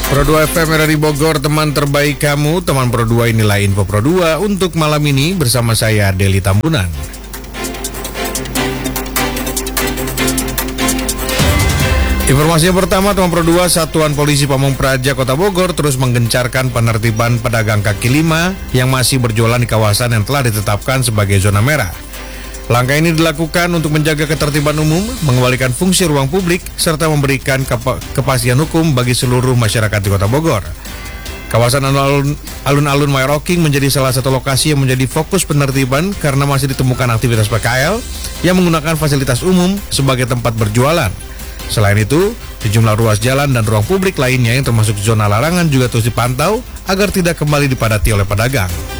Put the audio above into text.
Pro 2 FM dari Bogor, teman terbaik kamu. Teman Pro 2, inilah info Pro 2 untuk malam ini bersama saya Deli Tambunan. Informasi yang pertama, teman Pro 2, Satuan Polisi Pamung Praja Kota Bogor terus menggencarkan penertiban pedagang kaki lima yang masih berjualan di kawasan yang telah ditetapkan sebagai zona merah. Langkah ini dilakukan untuk menjaga ketertiban umum, mengembalikan fungsi ruang publik, serta memberikan kepastian hukum bagi seluruh masyarakat di Kota Bogor. Kawasan alun-alun Mayor Oking menjadi salah satu lokasi yang menjadi fokus penertiban karena masih ditemukan aktivitas PKL yang menggunakan fasilitas umum sebagai tempat berjualan. Selain itu, sejumlah ruas jalan dan ruang publik lainnya yang termasuk zona larangan juga terus dipantau agar tidak kembali dipadati oleh pedagang.